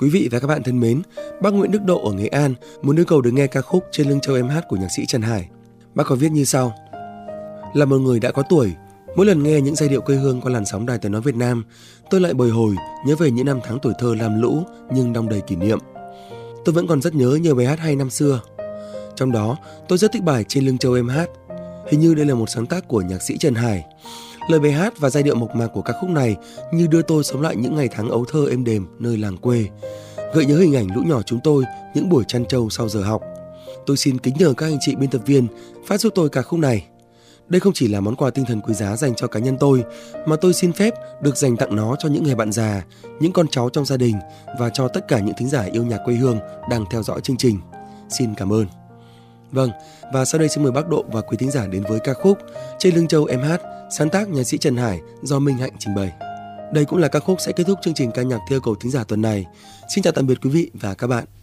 Quý vị và các bạn thân mến, bác Nguyễn Đức Độ ở Nghệ An muốn yêu cầu được nghe ca khúc Trên lưng châu em hát của nhạc sĩ Trần Hải. Bác có viết như sau: Là một người đã có tuổi, mỗi lần nghe những giai điệu quê hương qua làn sóng Đài Tiếng nói Việt Nam, tôi lại bồi hồi nhớ về những năm tháng tuổi thơ lam lũ nhưng đong đầy kỷ niệm. Tôi vẫn còn rất nhớ nhiều bài hát hay năm xưa. Trong đó, tôi rất thích bài Trên lưng châu em hát. Hình như đây là một sáng tác của nhạc sĩ Trần Hải. Lời bài hát và giai điệu mộc mạc của ca khúc này như đưa tôi sống lại những ngày tháng ấu thơ êm đềm nơi làng quê, gợi nhớ hình ảnh lũ nhỏ chúng tôi những buổi chăn trâu sau giờ học. Tôi xin kính nhờ các anh chị biên tập viên phát giúp tôi ca khúc này. Đây không chỉ là món quà tinh thần quý giá dành cho cá nhân tôi, mà tôi xin phép được dành tặng nó cho những người bạn già, những con cháu trong gia đình và cho tất cả những thính giả yêu nhạc quê hương đang theo dõi chương trình. Xin cảm ơn. Vâng, và sau đây xin mời bác Độ và quý thính giả đến với ca khúc Trên lưng châu em hát, sáng tác nhạc sĩ Trần Hải do Minh Hạnh trình bày. Đây cũng là ca khúc sẽ kết thúc chương trình ca nhạc theo cầu thính giả tuần này. Xin chào tạm biệt quý vị và các bạn.